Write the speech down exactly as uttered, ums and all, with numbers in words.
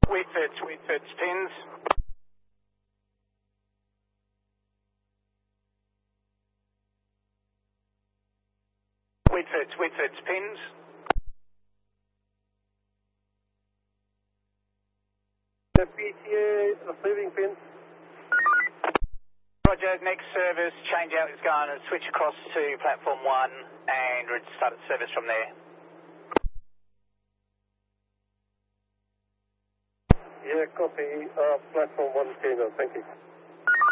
Wheatford's, Wheatford's pins. Wheatford's, Wheatford's pins. The P T A receiving pins. Roger, next service change out is going to switch across to platform one and start service from there. Yeah, copy. Uh, platform one, Kilo. Thank you.